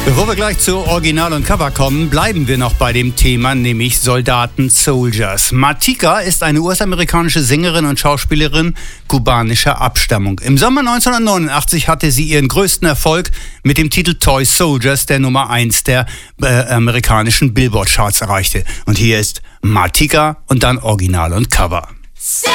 Bevor wir gleich zu Original und Cover kommen, bleiben wir noch bei dem Thema, nämlich Soldaten, Soldiers. Matika ist eine US-amerikanische Sängerin und Schauspielerin kubanischer Abstammung. Im Sommer 1989 hatte sie ihren größten Erfolg mit dem Titel Toy Soldiers, der Nummer 1 der amerikanischen Billboard-Charts erreichte. Und hier ist Matika und dann Original und Cover.